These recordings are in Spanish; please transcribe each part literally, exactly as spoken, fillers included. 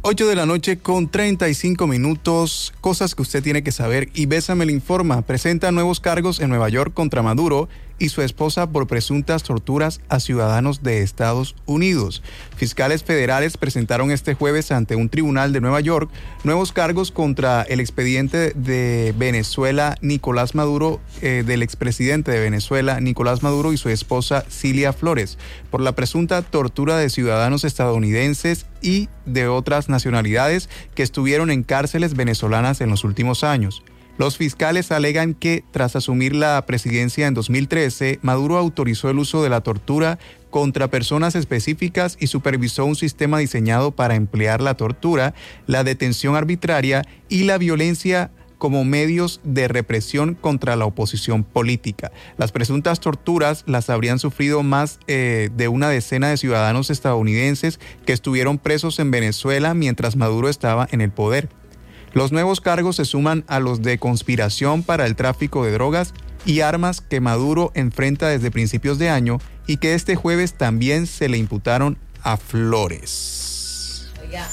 ocho de la noche con treinta y cinco minutos, cosas que usted tiene que saber y Bésame le informa, presenta nuevos cargos en Nueva York contra Maduro y su esposa por presuntas torturas a ciudadanos de Estados Unidos. Fiscales federales presentaron este jueves ante un tribunal de Nueva York nuevos cargos contra el expediente de Venezuela Nicolás Maduro, eh, del expresidente de Venezuela Nicolás Maduro y su esposa Cilia Flores, por la presunta tortura de ciudadanos estadounidenses y de otras nacionalidades que estuvieron en cárceles venezolanas en los últimos años. Los fiscales alegan que, tras asumir la presidencia en dos mil trece, Maduro autorizó el uso de la tortura contra personas específicas y supervisó un sistema diseñado para emplear la tortura, la detención arbitraria y la violencia como medios de represión contra la oposición política. Las presuntas torturas las habrían sufrido más eh, de una decena de ciudadanos estadounidenses que estuvieron presos en Venezuela mientras Maduro estaba en el poder. Los nuevos cargos se suman a los de conspiración para el tráfico de drogas y armas que Maduro enfrenta desde principios de año y que este jueves también se le imputaron a Flores. Oiga.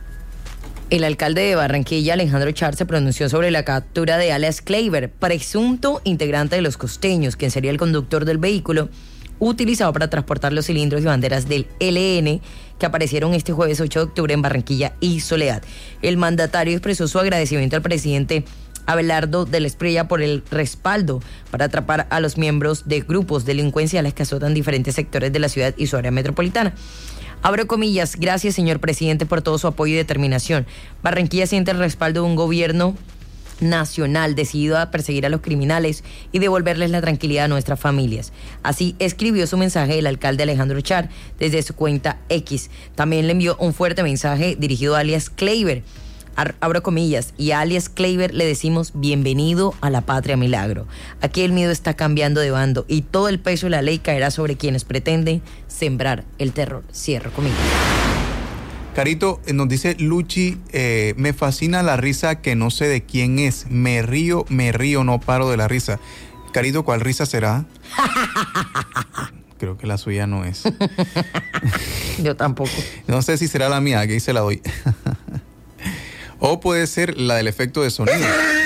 El alcalde de Barranquilla, Alejandro Char, se pronunció sobre la captura de alias Kleiber, presunto integrante de los Costeños, quien sería el conductor del vehículo utilizado para transportar los cilindros y banderas del E L N que aparecieron este jueves ocho de octubre en Barranquilla y Soledad. El mandatario expresó su agradecimiento al presidente Abelardo de la Espriella por el respaldo para atrapar a los miembros de grupos delincuenciales que azotan diferentes sectores de la ciudad y su área metropolitana. Abro comillas, gracias señor presidente por todo su apoyo y determinación. Barranquilla siente el respaldo de un gobierno nacional decidido a perseguir a los criminales y devolverles la tranquilidad a nuestras familias. Así escribió su mensaje el alcalde Alejandro Char desde su cuenta X. También le envió un fuerte mensaje dirigido a alias Kleiber. Abro comillas, y a alias Kleiber le decimos bienvenido a la patria milagro. Aquí el miedo está cambiando de bando y todo el peso de la ley caerá sobre quienes pretenden sembrar el terror. Cierro comillas. Carito, nos dice Luchi, eh, me fascina la risa que no sé de quién es. Me río, me río, no paro de la risa. Carito, ¿cuál risa será? Creo que la suya no es. Yo tampoco. No sé si será la mía, que ahí se la doy. O puede ser la del efecto de sonido.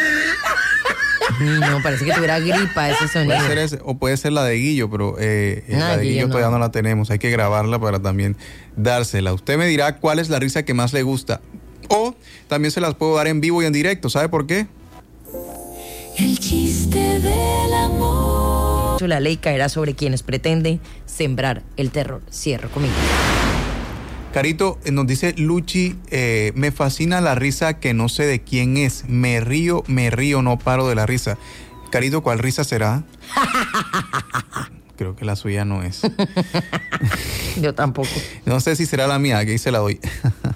No, parece que tuviera gripa ese sonido. Puede ser ese, o puede ser la de Guillo, pero eh, no, la de Guillo no. Todavía no la tenemos. Hay que grabarla para también dársela. Usted me dirá cuál es la risa que más le gusta. O también se las puedo dar en vivo y en directo. ¿Sabe por qué? El chiste del amor. La ley caerá sobre quienes pretenden sembrar el terror. Cierro comillas. Carito, nos dice Luchi, eh, me fascina la risa que no sé de quién es. Me río, me río, no paro de la risa. Carito, ¿cuál risa será? Creo que la suya no es. Yo tampoco. No sé si será la mía, que ahí se la doy.